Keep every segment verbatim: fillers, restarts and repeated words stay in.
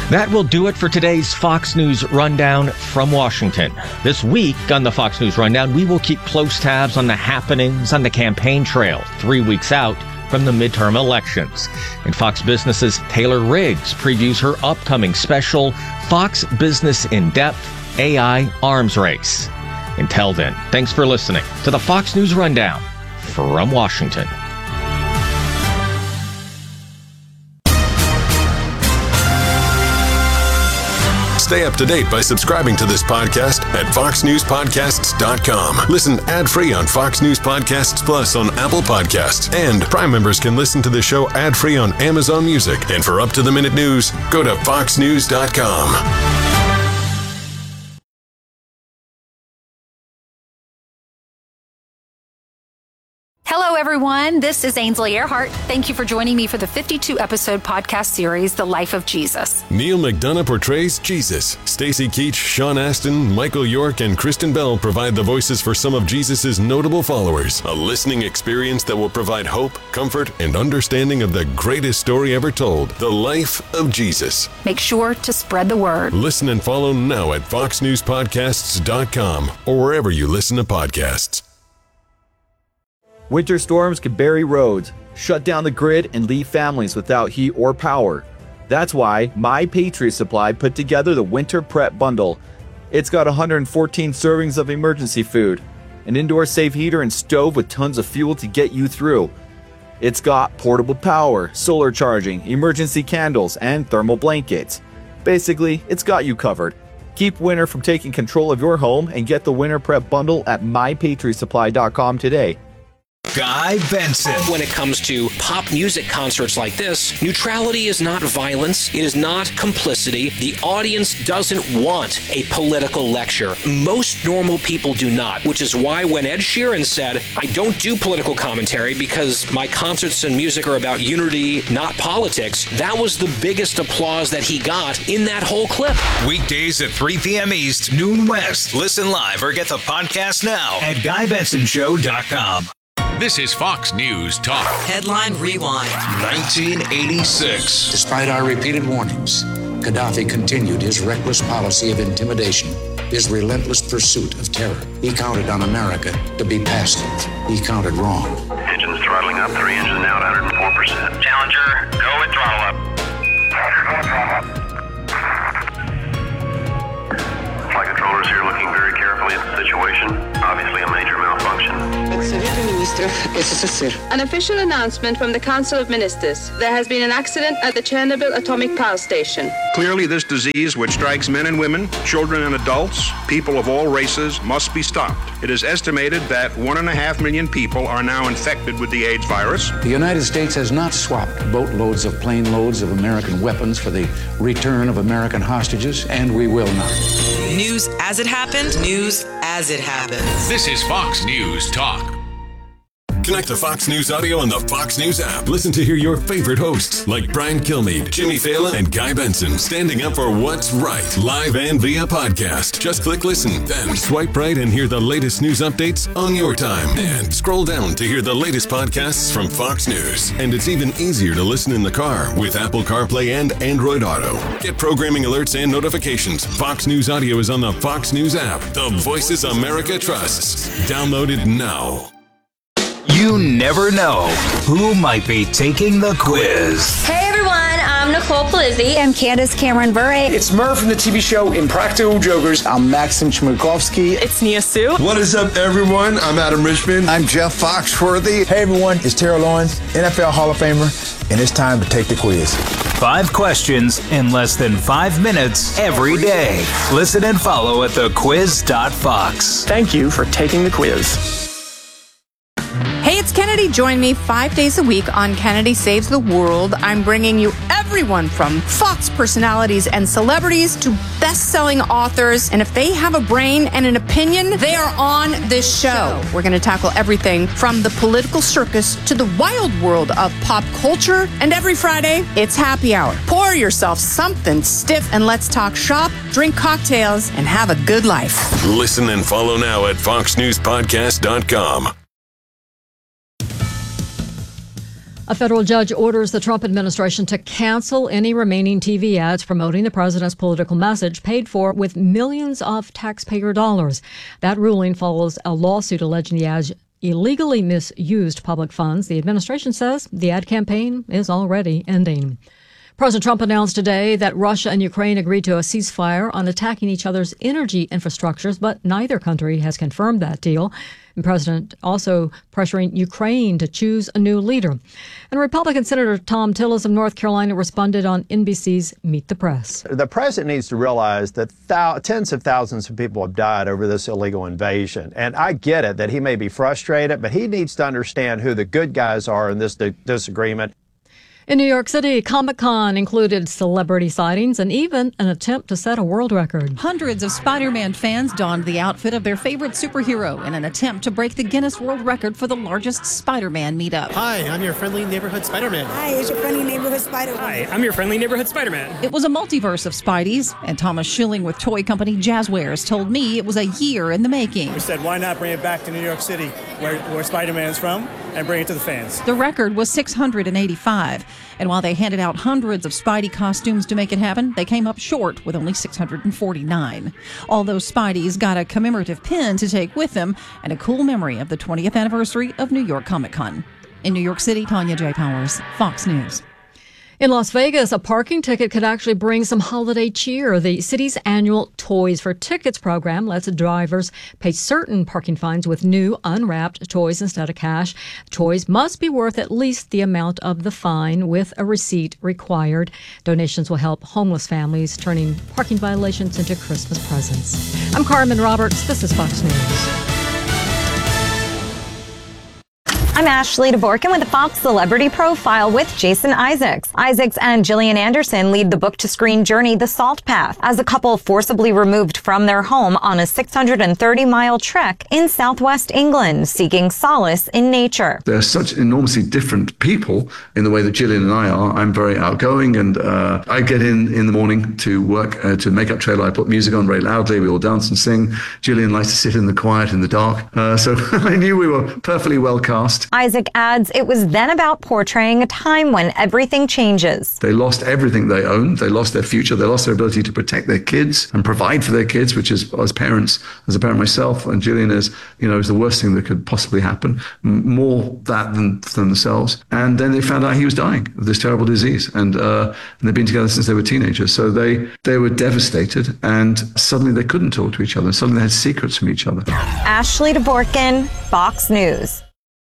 That will do it for today's Fox News Rundown from Washington. This week on the Fox News Rundown, we will keep close tabs on the happenings on the campaign trail three weeks out from the midterm elections. And Fox Business's Taylor Riggs previews her upcoming special, Fox Business In Depth A I Arms Race. Until then, thanks for listening to the Fox News Rundown from Washington. Stay up to date by subscribing to this podcast at fox news podcasts dot com. Listen ad-free on Fox News Podcasts Plus on Apple Podcasts. And Prime members can listen to the show ad-free on Amazon Music. And for up-to-the-minute news, go to fox news dot com. Hello, everyone. This is Ainsley Earhart. Thank you for joining me for the fifty-two episode podcast series, The Life of Jesus. Neil McDonough portrays Jesus. Stacy Keach, Sean Astin, Michael York, and Kristen Bell provide the voices for some of Jesus' notable followers. A listening experience that will provide hope, comfort, and understanding of the greatest story ever told, The Life of Jesus. Make sure to spread the word. Listen and follow now at fox news podcasts dot com or wherever you listen to podcasts. Winter storms can bury roads, shut down the grid, and leave families without heat or power. That's why My Patriot Supply put together the Winter Prep Bundle. It's got one hundred fourteen servings of emergency food, an indoor safe heater and stove with tons of fuel to get you through. It's got portable power, solar charging, emergency candles, and thermal blankets. Basically, it's got you covered. Keep winter from taking control of your home and get the Winter Prep Bundle at my patriot supply dot com today. Guy Benson. When it comes to pop music concerts like this, neutrality is not violence. It is not complicity. The audience doesn't want a political lecture. Most normal people do not, which is why when Ed Sheeran said, I don't do political commentary because my concerts and music are about unity, not politics, that was the biggest applause that he got in that whole clip. Weekdays at three p.m. East, noon West. Listen live or get the podcast now at guy benson show dot com. This is Fox News Talk. Headline Rewind. nineteen eighty-six. Despite our repeated warnings, Gaddafi continued his reckless policy of intimidation, his relentless pursuit of terror. He counted on America to be passive. He counted wrong. Engines throttling up, three engines now at one hundred four percent. Challenger, go with throttle up. Roger, go with throttle up. Flight controllers here looking very carefully at the situation. Obviously a major malfunction. An official announcement from the Council of Ministers. There has been an accident at the Chernobyl atomic power station. Clearly, this disease, which strikes men and women, children and adults, people of all races, must be stopped. It is estimated that one and a half million people are now infected with the AIDS virus. The United States has not swapped boatloads of plane loads of American weapons for the return of American hostages, and we will not. News as it happened, news as it happens. This is Fox News Talk. Connect to Fox News Audio on the Fox News app. Listen to hear your favorite hosts like Brian Kilmeade, Jimmy Fallon, and Guy Benson standing up for what's right, live and via podcast. Just click listen, then swipe right and hear the latest news updates on your time. And scroll down to hear the latest podcasts from Fox News. And it's even easier to listen in the car with Apple CarPlay and Android Auto. Get programming alerts and notifications. Fox News Audio is on the Fox News app. The voices America trusts. Download it now. You never know who might be taking the quiz. Hey everyone, I'm Nicole Palizzi. I'm Candace Cameron Bure. It's Murph from the T V show Impractical Jokers. I'm Maxim Chmerkovsky. It's Nia Sue. What is up, everyone? I'm Adam Richmond. I'm Jeff Foxworthy. Hey everyone, it's Terrell Owens, N F L Hall of Famer, and it's time to take the quiz. Five questions in less than five minutes every day. Listen and follow at the quiz dot fox. Thank you for taking the quiz. Hey, it's Kennedy. Join me five days a week on Kennedy Saves the World. I'm bringing you everyone from Fox personalities and celebrities to best-selling authors. And if they have a brain and an opinion, they are on this show. We're going to tackle everything from the political circus to the wild world of pop culture. And every Friday, it's happy hour. Pour yourself something stiff and let's talk shop, drink cocktails, and have a good life. Listen and follow now at fox news podcast dot com. A federal judge orders the Trump administration to cancel any remaining T V ads promoting the president's political message paid for with millions of taxpayer dollars. That ruling follows a lawsuit alleging the ads illegally misused public funds. The administration says the ad campaign is already ending. President Trump announced today that Russia and Ukraine agreed to a ceasefire on attacking each other's energy infrastructures, but neither country has confirmed that deal. The president also pressuring Ukraine to choose a new leader. And Republican Senator Tom Tillis of North Carolina responded on N B C's Meet the Press. The president needs to realize that thou- tens of thousands of people have died over this illegal invasion. And I get it that he may be frustrated, but he needs to understand who the good guys are in this di- disagreement. In New York City, Comic-Con included celebrity sightings and even an attempt to set a world record. Hundreds of Spider-Man fans donned the outfit of their favorite superhero in an attempt to break the Guinness World Record for the largest Spider-Man meetup. Hi, I'm your friendly neighborhood Spider-Man. Hi, it's your friendly neighborhood Spider-Man. Hi, I'm your friendly neighborhood Spider-Man. It was a multiverse of Spideys, and Thomas Schilling with toy company Jazzwares told me it was a year in the making. We said, why not bring it back to New York City, where, where Spider-Man's from, and bring it to the fans. The record was six hundred eighty-five. And while they handed out hundreds of Spidey costumes to make it happen, they came up short with only six hundred forty-nine. All those Spideys got a commemorative pin to take with them and a cool memory of the twentieth anniversary of New York Comic Con. In New York City, Tanya J. Powers, Fox News. In Las Vegas, a parking ticket could actually bring some holiday cheer. The city's annual Toys for Tickets program lets drivers pay certain parking fines with new, unwrapped toys instead of cash. Toys must be worth at least the amount of the fine, with a receipt required. Donations will help homeless families, turning parking violations into Christmas presents. I'm Carmen Roberts. This is Fox News. I'm Ashley DeVorkin with a Fox Celebrity Profile with Jason Isaacs. Isaacs and Gillian Anderson lead the book-to-screen journey The Salt Path as a couple forcibly removed from their home on a six hundred thirty mile trek in southwest England, seeking solace in nature. They're such enormously different people in the way that Gillian and I are. I'm very outgoing, and uh, I get in in the morning to work, uh, to make up trailer. I put music on very loudly. We all dance and sing. Gillian likes to sit in the quiet, in the dark. Uh, so I knew we were perfectly well cast. Isaac adds it was then about portraying a time when everything changes. They lost everything they owned. They lost their future. They lost their ability to protect their kids and provide for their kids, which is, as parents, as a parent myself, and Gillian is, you know, is the worst thing that could possibly happen. More that than, than themselves. And then they found out he was dying of this terrible disease. And, uh, and they've been together since they were teenagers. So they, they were devastated, and suddenly they couldn't talk to each other. Suddenly they had secrets from each other. Ashley DeVorkin, Fox News.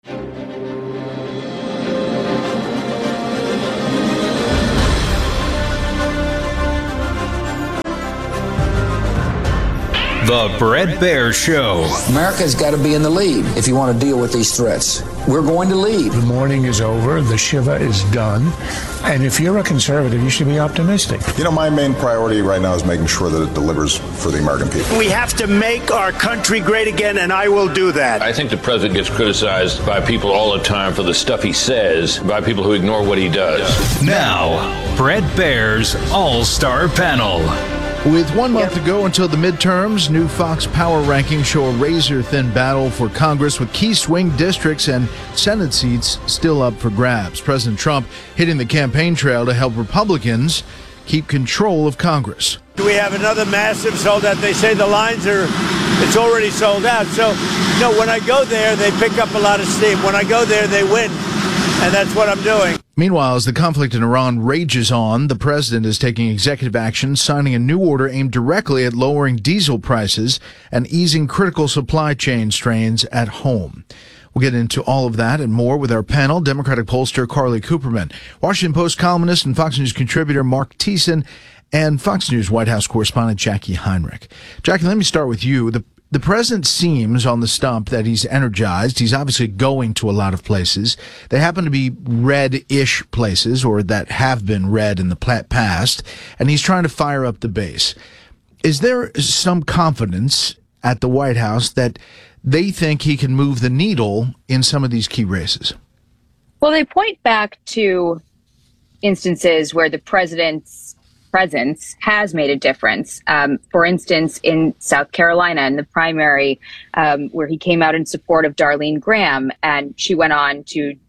The Bret Baier Show. America's got to be in the lead if you want to deal with these threats. We're going to lead. The mourning is over. The Shiva is done. And if you're a conservative, you should be optimistic. You know, my main priority right now is making sure that it delivers for the American people. We have to make our country great again, and I will do that. I think the president gets criticized by people all the time for the stuff he says, by people who ignore what he does. Now, Bret Baier's All-Star Panel. With one month to go until the midterms, new Fox Power rankings show a razor-thin battle for Congress, with key swing districts and Senate seats still up for grabs. President Trump hitting the campaign trail to help Republicans keep control of Congress. We have another massive sold out. They say the lines are, it's already sold out. So, you know, when I go there, they pick up a lot of steam. When I go there, they win. And that's what I'm doing. Meanwhile, as the conflict in Iran rages on, the president is taking executive action, signing a new order aimed directly at lowering diesel prices and easing critical supply chain strains at home. We'll get into all of that and more with our panel, Democratic pollster Carly Cooperman, Washington Post columnist and Fox News contributor Mark Thiessen, and Fox News White House correspondent Jackie Heinrich. Jackie, let me start with you. The The president seems on the stump that he's energized. He's obviously going to a lot of places. They happen to be red-ish places, or that have been red in the past, and he's trying to fire up the base. Is there some confidence at the White House that they think he can move the needle in some of these key races? Well, they point back to instances where the president's presence has made a difference. Um, for instance, in South Carolina, in the primary, um, where he came out in support of Darlene Graham, and she went on to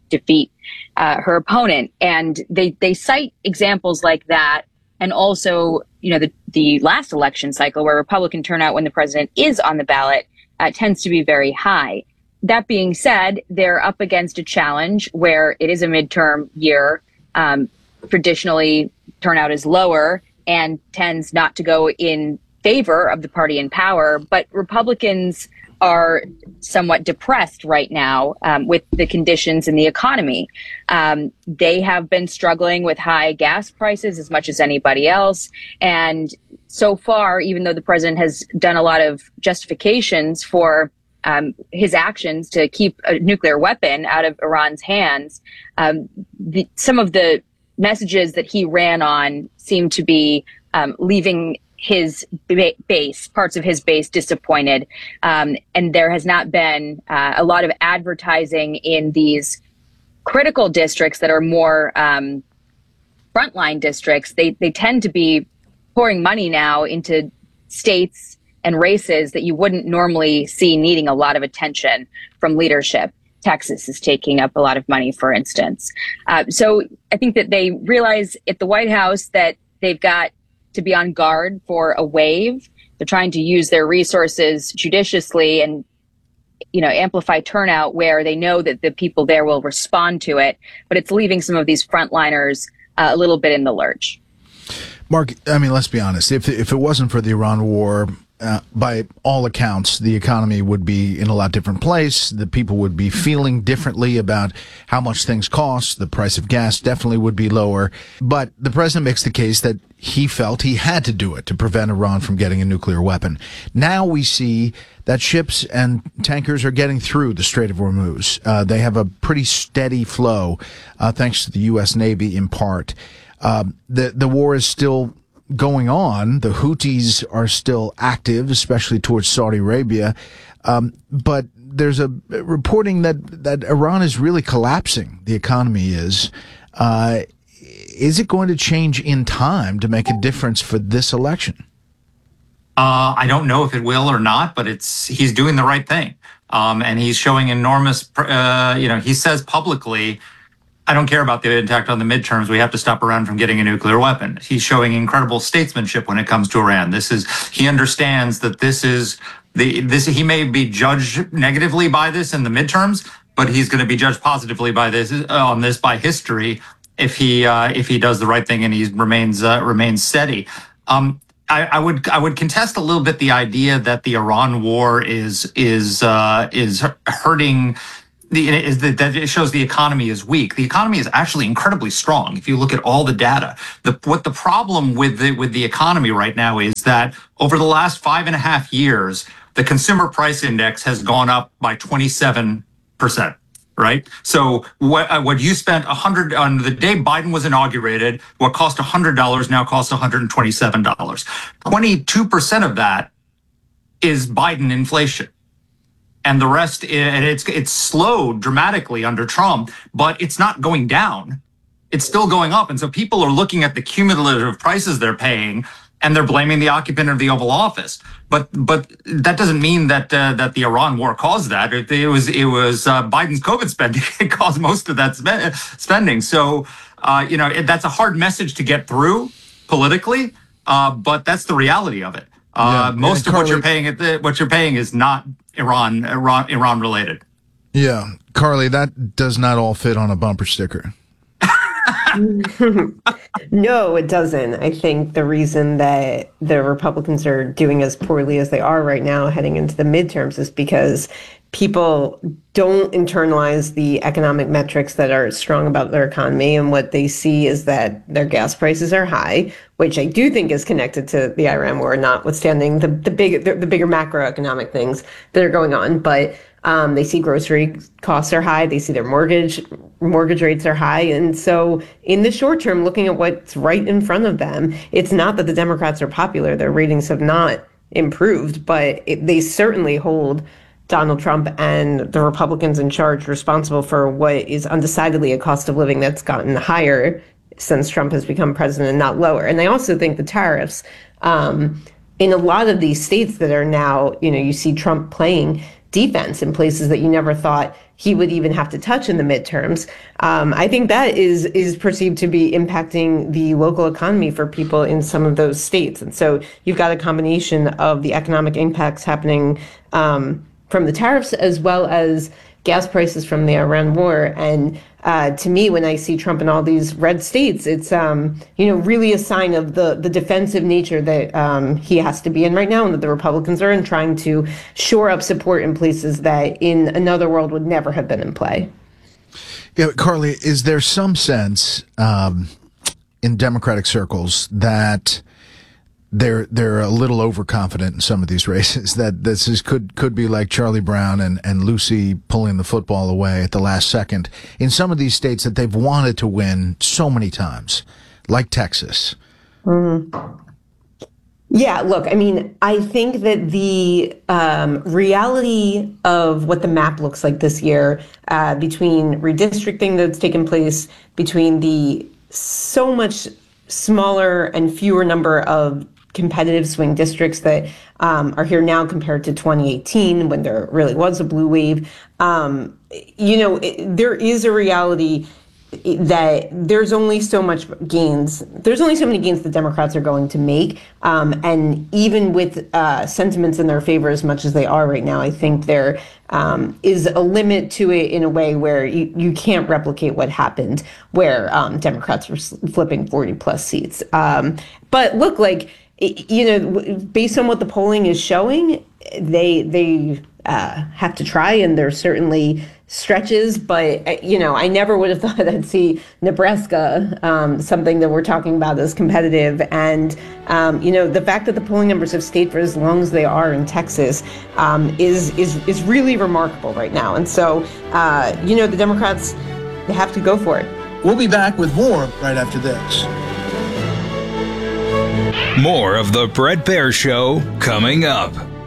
defeat uh, her opponent. And they, they cite examples like that. And also, you know, the, the last election cycle where Republican turnout when the president is on the ballot uh, tends to be very high. That being said, they're up against a challenge where it is a midterm year. Um, traditionally, turnout is lower and tends not to go in favor of the party in power. But Republicans are somewhat depressed right now um, with the conditions in the economy. Um, they have been struggling with high gas prices as much as anybody else. And so far, even though the president has done a lot of justifications for um, his actions to keep a nuclear weapon out of Iran's hands, um, the, some of the messages that he ran on seem to be um, leaving his ba- base, parts of his base disappointed. Um, and there has not been uh, a lot of advertising in these critical districts that are more um, frontline districts. They, they tend to be pouring money now into states and races that you wouldn't normally see needing a lot of attention from leadership. Texas is taking up a lot of money, for instance. Uh, so I think that they realize at the White House that they've got to be on guard for a wave. They're trying to use their resources judiciously and, you know, amplify turnout where they know that the people there will respond to it. But it's leaving some of these frontliners uh, a little bit in the lurch. Mark, I mean, let's be honest. If if it wasn't for the Iran war, uh, by all accounts, the economy would be in a lot different place. The people would be feeling differently about how much things cost. The price of gas definitely would be lower. But the president makes the case that he felt he had to do it to prevent Iran from getting a nuclear weapon. Now we see that ships and tankers are getting through the Strait of Hormuz. Uh, they have a pretty steady flow, uh, thanks to the U S Navy in part. Um, the, the war is still going on. The Houthis are still active, especially towards Saudi Arabia. Um, but there's a reporting that, that Iran is really collapsing. The economy is. Uh, is it going to change in time to make a difference for this election? Uh, I don't know if it will or not, but it's he's doing the right thing. Um, and he's showing enormous, uh, you know, he says publicly, I don't care about the impact on the midterms. We have to stop Iran from getting a nuclear weapon. He's showing incredible statesmanship when it comes to Iran. This is, he understands that this is the, this, he may be judged negatively by this in the midterms, but he's going to be judged positively by this, uh, on this by history if he, uh, if he does the right thing and he remains, uh, remains steady. Um, I, I would, I would contest a little bit the idea that the Iran war is, is, uh, is hurting. The, is that, that it shows the economy is weak. The economy is actually incredibly strong. If you look at all the data, the, what the problem with the, with the economy right now is that over the last five and a half years, the consumer price index has gone up by twenty-seven percent, right? So what, uh, what you spent a hundred on the day Biden was inaugurated, what cost a hundred dollars now costs one hundred twenty-seven dollars. twenty-two percent of that is Biden inflation. And the rest, and it's it's slowed dramatically under Trump, but it's not going down. It's still going up. And so people are looking at the cumulative prices they're paying, and they're blaming the occupant of the Oval Office. But but that doesn't mean that uh, that the Iran war caused that. It, it was it was uh, Biden's COVID spending that caused most of that spe- spending. So uh, you know it, that's a hard message to get through politically, uh, but that's the reality of it. Uh, yeah, most of Carly, what you're paying at the, what you're paying is not Iran, Iran, Iran related. Yeah, Carly, that does not all fit on a bumper sticker. No, it doesn't. I think the reason that the Republicans are doing as poorly as they are right now heading into the midterms is because people don't internalize the economic metrics that are strong about their economy. And what they see is that their gas prices are high, which I do think is connected to the Iran war, notwithstanding the, the, big, the, the bigger macroeconomic things that are going on. But um, they see grocery costs are high. They see their mortgage mortgage rates are high. And so in the short term, looking at what's right in front of them, it's not that the Democrats are popular. Their ratings have not improved, but it, they certainly hold Donald Trump and the Republicans in charge responsible for what is undecidedly a cost of living that's gotten higher since Trump has become president and not lower. And I also think the tariffs um, in a lot of these states that are now, you know, you see Trump playing defense in places that you never thought he would even have to touch in the midterms. Um, I think that is is perceived to be impacting the local economy for people in some of those states. And so you've got a combination of the economic impacts happening um, from the tariffs as well as gas prices from the Iran war. And uh, to me, when I see Trump in all these red states, it's um, you know really a sign of the the defensive nature that um, he has to be in right now, and that the Republicans are in, trying to shore up support in places that in another world would never have been in play. Yeah, Carly, is there some sense um, in Democratic circles that they're they're a little overconfident in some of these races, that this is could could be like Charlie Brown and, and Lucy pulling the football away at the last second in some of these states that they've wanted to win so many times, like Texas? Mm-hmm. Yeah, look, I mean, I think that the um, reality of what the map looks like this year, uh, between redistricting that's taken place, between the so much smaller and fewer number of competitive swing districts that um, are here now compared to twenty eighteen, when there really was a blue wave. Um, you know, it, there is a reality that there's only so much gains. There's only so many gains the Democrats are going to make. Um, and even with uh, sentiments in their favor as much as they are right now, I think there um, is a limit to it in a way where you, you can't replicate what happened, where um, Democrats were flipping forty plus seats. Um, but look, like, you know, based on what the polling is showing, they they uh, have to try, and there's certainly stretches, but, you know, I never would have thought I'd see Nebraska, um, something that we're talking about as competitive. And, um, you know, the fact that the polling numbers have stayed for as long as they are in Texas um, is, is, is really remarkable right now. And so, uh, you know, the Democrats, they have to go for it. We'll be back with more right after this. More of the Bret Baier Show coming up.